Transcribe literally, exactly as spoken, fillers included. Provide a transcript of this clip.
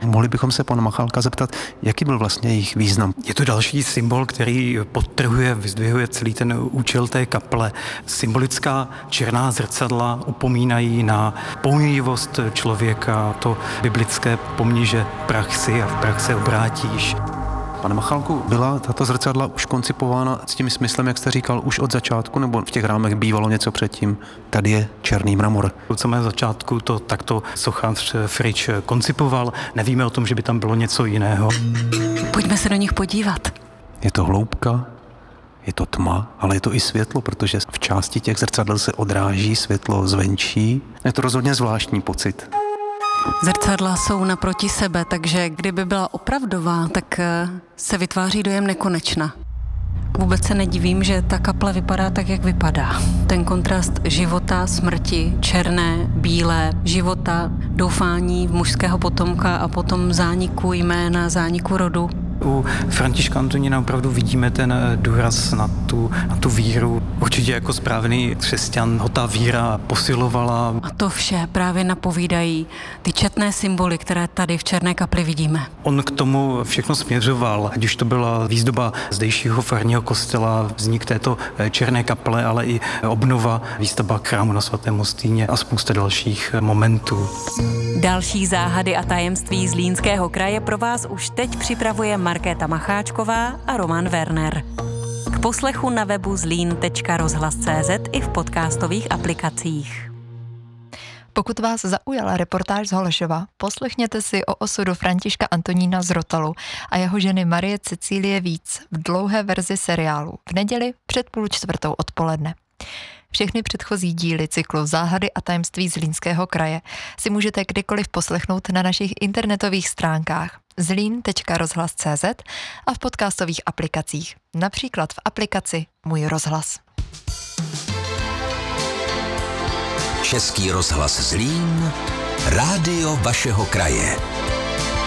Mohli bychom se pana Machálka zeptat, jaký byl vlastně jejich význam? Je to další symbol, který podtrhuje, vyzdvihuje celý ten účel té kaple. Symbolická černá zrcadla upomínají na pomíjivost člověka, to biblické pomni, že prach si a v prach se obrátíš. Pane Machálku, byla tato zrcadla už koncipována s tím smyslem, jak jste říkal, už od začátku, nebo v těch rámech bývalo něco předtím? Tady je černý mramor. Od samého začátku to takto sochař Frič koncipoval. Nevíme o tom, že by tam bylo něco jiného. Pojďme se do nich podívat. Je to hloubka, je to tma, ale je to i světlo, protože v části těch zrcadel se odráží světlo zvenčí. Je to rozhodně zvláštní pocit. Zrcadla jsou naproti sebe, takže kdyby byla opravdová, tak se vytváří dojem nekonečna. Vůbec se nedivím, že ta kaple vypadá tak, jak vypadá. Ten kontrast života, smrti, černé, bílé, života, doufání v mužského potomka a potom zániku jména, zániku rodu. U Františka Antonína opravdu vidíme ten důraz na tu, na tu víru. Určitě jako správný křesťan ho ta víra posilovala. A to vše právě napovídají ty četné symboly, které tady v Černé kapli vidíme. On k tomu všechno směřoval, ať už to byla výzdoba zdejšího farního kostela, vznik této Černé kaple, ale i obnova, výstavba chrámu na svatém Hostýně a spousta dalších momentů. Další záhady a tajemství Zlínského kraje pro vás už teď připravuje Markéta Macháčková a Roman Werner. K poslechu na webu zlín tečka rozhlas tečka cé zet i v podcastových aplikacích. Pokud vás zaujala reportáž z Holešova, poslechněte si o osudu Františka Antonína z Rotalu a jeho ženy Marie Cecílie Víc v dlouhé verzi seriálu v neděli před půl čtvrtou odpoledne. Všechny předchozí díly cyklu Záhady a tajemství Zlínského kraje si můžete kdykoliv poslechnout na našich internetových stránkách zlín tečka rozhlas tečka cé zet a v podcastových aplikacích, například v aplikaci Můj rozhlas. Český rozhlas Zlín, rádio vašeho kraje.